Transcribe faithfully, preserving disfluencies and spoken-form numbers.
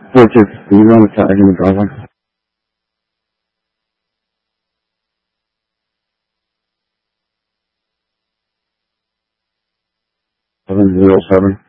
four two. Can you run the tag in the driveway? seven zero seven.